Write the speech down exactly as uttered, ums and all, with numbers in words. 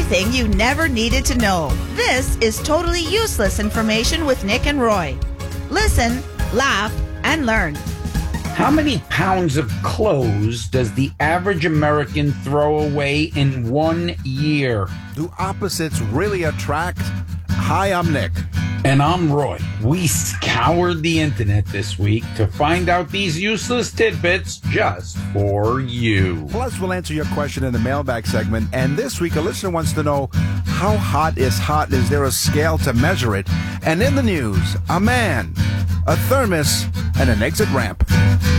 everything you never needed to know. This is totally useless information with Nick and Roy. Listen, laugh, and learn. How many pounds of clothes does the average American throw away in one year? Do opposites really attract? Hi, I'm Nick. And I'm Roy. We scoured the internet this week to find out these useless tidbits just for you. Plus, we'll answer your question in the mailbag segment. And this week, a listener wants to know, how hot is hot? Is there a scale to measure it? And in the news, a man, a thermos, and an exit ramp.